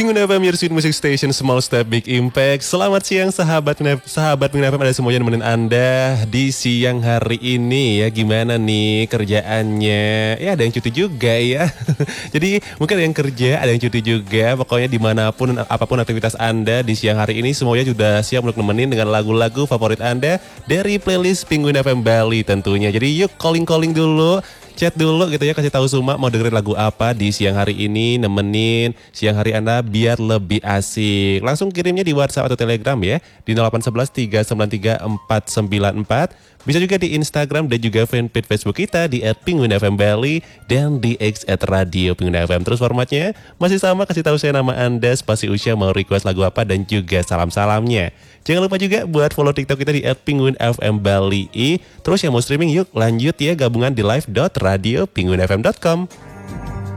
Pengguna FM, your sweet music station, small step, big impact. Selamat siang sahabat Pengguna FM, ada semuanya nemenin Anda di siang hari ini ya. Gimana nih kerjaannya? Ya ada yang cuti juga ya. Jadi mungkin ada yang kerja, ada yang cuti juga. Pokoknya dimanapun, apapun aktivitas Anda di siang hari ini, semuanya sudah siap untuk nemenin dengan lagu-lagu favorit Anda dari playlist Pengguna FM Bali tentunya. Jadi yuk calling dulu, chat dulu gitu ya, kasih tahu Suma mau dengerin lagu apa di siang hari ini, nemenin siang hari Anda biar lebih asik. Langsung kirimnya di WhatsApp atau Telegram ya, di 0811 393 494. Bisa juga di Instagram dan juga fanpage Facebook kita di @pengguna FM Bali dan di X @radio Pengguna FM. Terus formatnya masih sama, kasih tahu saya nama Anda, spasi usia, mau request lagu apa, dan juga salam-salamnya. Jangan lupa juga buat follow TikTok kita di @pengguna_fm Bali. Terus yang mau streaming yuk lanjut ya, gabungan di live.radiopinggunafm.com.